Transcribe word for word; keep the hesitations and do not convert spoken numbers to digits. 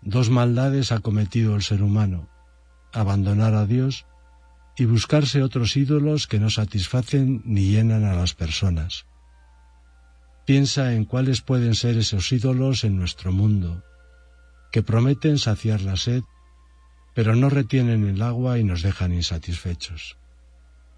Dos maldades ha cometido el ser humano: abandonar a Dios y buscarse otros ídolos que no satisfacen ni llenan a las personas. Piensa en cuáles pueden ser esos ídolos en nuestro mundo, que prometen saciar la sed, pero no retienen el agua y nos dejan insatisfechos.